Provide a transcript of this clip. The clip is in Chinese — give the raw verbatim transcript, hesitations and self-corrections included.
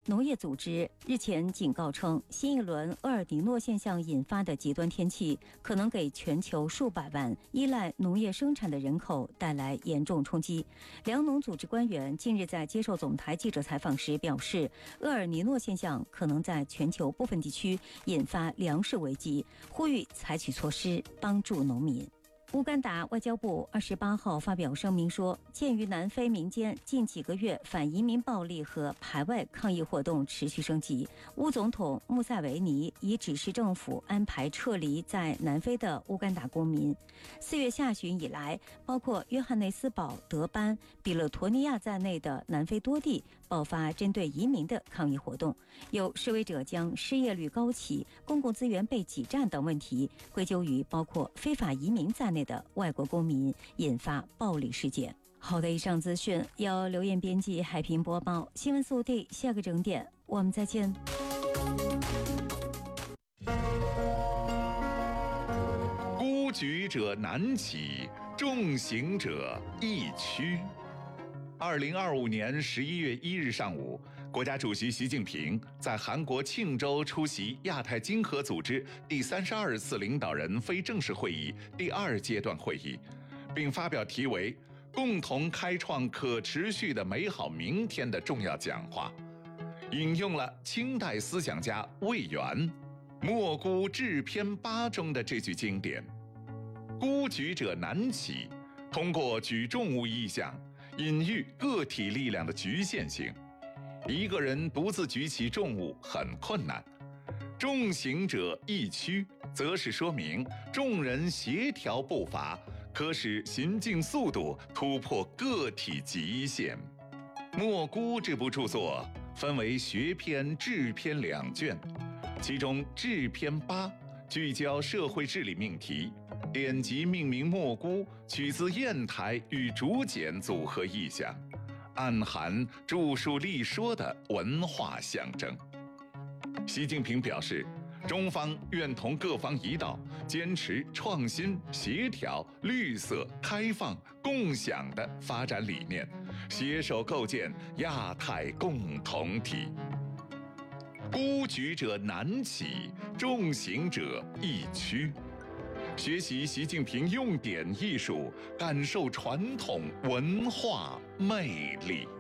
农业组织日前警告称，新一轮厄尔尼诺现象引发的极端天气可能给全球数百万依赖农业生产的人口带来严重冲击。粮农组织官员近日在接受总台记者采访时表示，厄尔尼诺现象可能在全球部分地区引发粮食危机，呼吁采取措施帮助农民。乌干达外交部二十八号发表声明说，鉴于南非民间近几个月反移民暴力和排外抗议活动持续升级，乌总统穆塞维尼已指示政府安排撤离在南非的乌干达公民。四月下旬以来，包括约翰内斯堡、德班、比勒陀尼亚在内的南非多地爆发针对移民的抗议活动，有示威者将失业率高企、公共资源被挤占等问题归咎于包括非法移民在内的外国公民，引发暴力事件。好的，以上资讯由刘艳编辑，海平播报。新闻速递，下个整点我们再见。 孤举者难起，重行者易趋。二零二五年十一月一日上午，国家主席习近平在韩国庆州出席亚太经合组织第三十二次领导人非正式会议第二阶段会议，并发表题为“共同开创可持续的美好明天”的重要讲话，引用了清代思想家魏源《莫孤志篇八》中的这句经典：“孤举者难起”，通过举重物意象隐喻个体力量的局限性，一个人独自举起重物很困难。重行者易趋，则是说明众人协调步伐，可使行进速度突破个体极限。《莫孤》这部著作分为学篇、志篇两卷，其中志篇八聚焦社会治理命题，典籍命名莫孤，取自砚台与竹简组合意象，暗含著述立说的文化象征。习近平表示，中方愿同各方一道，坚持创新、协调、绿色、开放、共享的发展理念，携手构建亚太共同体。孤举者难起，重行者易趋。学习习近平用典艺术，感受传统文化魅力。